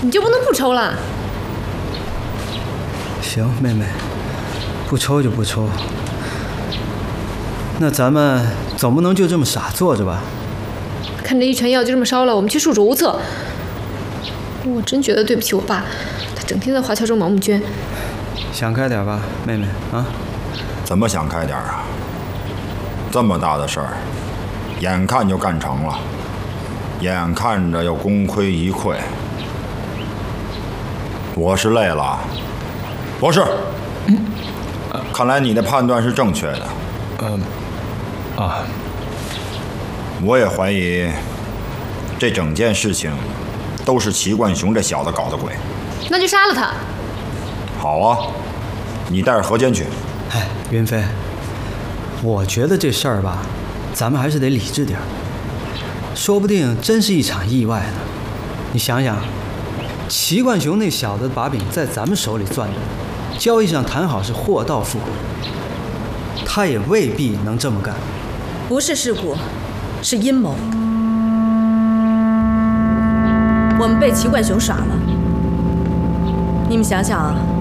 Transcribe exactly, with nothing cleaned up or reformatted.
你就不能不抽了？ 行，妹妹，不抽就不抽。那咱们总不能就这么傻坐着吧？ 看这一船药就这么烧了，我们却束手无策。我真觉得对不起我爸，他整天在华侨中盲目捐。 想开点吧，妹妹啊。 怎么想开点啊？这么大的事儿，眼看就干成了，眼看着又功亏一篑。我是累了，博士。嗯，看来你的判断是正确的。 嗯，啊。 我也怀疑，这整件事情都是齐冠雄这小子搞的鬼。 那就杀了他。 好啊，你带着何坚去。 哎，云飞，我觉得这事儿吧，咱们还是得理智点儿。说不定真是一场意外呢。你想想，齐冠雄那小子的把柄在咱们手里攥着，交易上谈好是货到付款，他也未必能这么干。 不是事故，是阴谋。我们被齐冠雄耍了。你们想想啊，